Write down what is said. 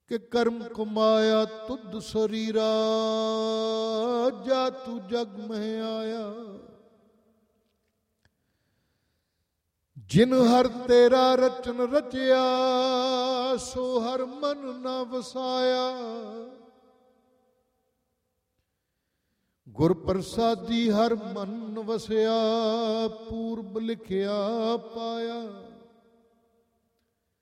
ਕਿ ਕਰਮ ਕਮਾਇਆ ਤੁਧ ਸਰੀਰਾ, ਜਾ ਤੂੰ ਜਗ ਮਹਿ ਆਇਆ। ਜਿਨ ਹਰ ਤੇਰਾ ਰਚਨ ਰਚਿਆ, ਸੋ ਹਰ ਮਨ ਨਾ ਵਸਾਇਆ। ਗੁਰ ਪ੍ਰਸਾਦੀ ਹਰ ਮਨ ਵਸਿਆ, ਪੂਰਬ ਲਿਖਿਆ ਪਾਇਆ।